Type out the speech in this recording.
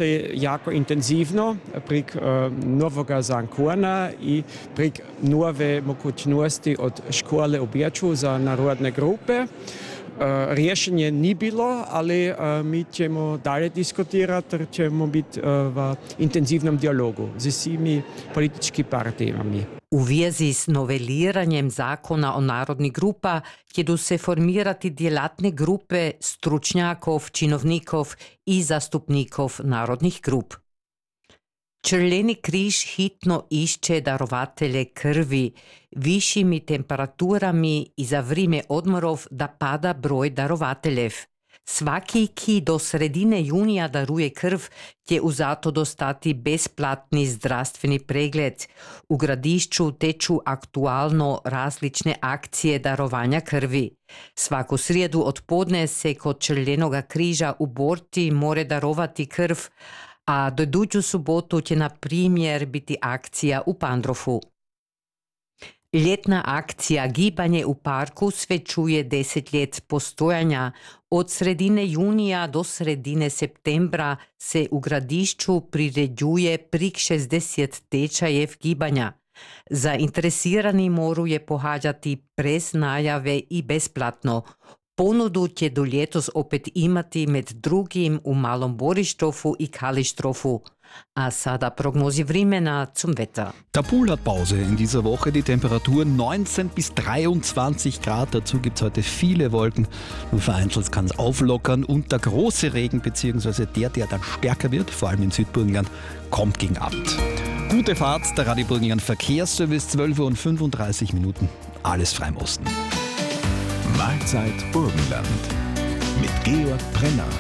se jako intenzivno prek novega zakona i prek nove mogućnosti od škole objaču za narodne grupe. Rješenje ni bilo, ali mi ćemo dalje diskutirati, ćemo biti v intenzivnom dijalogu z vsemi političkimi partijami. U vezi s noveliranjem zakona o narodnih grupa jedu se formirati djelatne grupe stručnjakov, činovnikov i zastupnikov narodnih grup. Crveni križ hitno išče darovatelje krvi, višjimi temperaturami i za vrijeme odmorov da pada broj darovateljev. Svaki, ki do sredine junija daruje krv, će uzato dostati besplatni zdravstveni pregled. U gradišću teču aktualno različne akcije darovanja krvi. Svaku srijedu odpodne se kod Crvenoga križa u Borti more darovati krv, a do iduću subotu će na primjer biti akcija u Pandrofu. Ljetna akcija Gibanje u parku svečuje 10 let postojanja. Od sredine junija do sredine septembra se u gradišću priređuje prek 60 tečajev gibanja. Zainteresirani moraju pohađati brez najave i besplatno. Ponudu će do ljetos opet imati med drugim u Malom Borištofu i Kalištrofu. A sada prognozi vremena zum Wetter. Der Pool hat Pause. In dieser Woche die Temperatur 19 bis 23 Grad. Dazu gibt es heute viele Wolken. Nur vereinzelt kann es auflockern. Und der große Regen bzw. der dann stärker wird, vor allem im Südburgenland, kommt gegen Abend. Gute Fahrt, der Radio Burgenland Verkehrsservice, 12 Uhr und 35 Minuten. Alles frei im Osten. Mahlzeit Burgenland mit Georg Brenner.